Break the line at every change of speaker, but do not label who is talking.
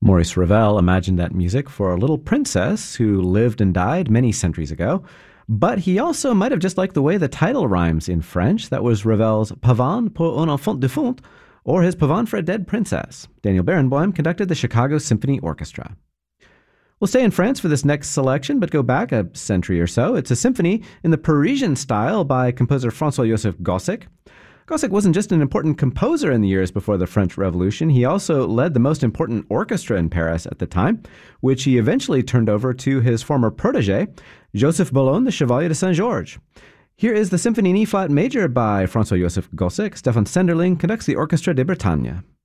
Maurice Ravel imagined that music for a little princess who lived and died many centuries ago. But he also might have just liked the way the title rhymes in French. That was Ravel's Pavane pour un enfant défunt, or his Pavane for a dead princess. Daniel Barenboim conducted the Chicago Symphony Orchestra. We'll stay in France for this next selection, but go back a century or so. It's a symphony in the Parisian style by composer François-Joseph Gossec. Gossec wasn't just an important composer in the years before the French Revolution, he also led the most important orchestra in Paris at the time, which he eventually turned over to his former protege, Joseph Boulogne, the Chevalier de Saint-Georges. Here is the Symphony in E-flat major by François-Joseph Gossec. Stefan Senderling conducts the Orchestra de Bretagne.